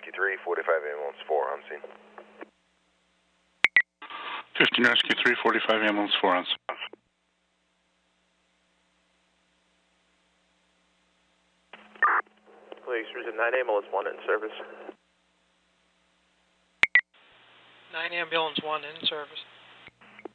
Rescue 3, 45 ambulance 4 on scene. 15 Rescue 3, 45 ambulance 4 on scene. Police Cruiser 9 ambulance 1 in service. 9 ambulance 1 in service.